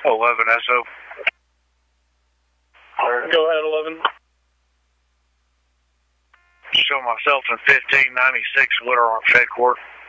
11 SO. Go ahead, 11. Show myself in 1596 Little Rock Fed Court.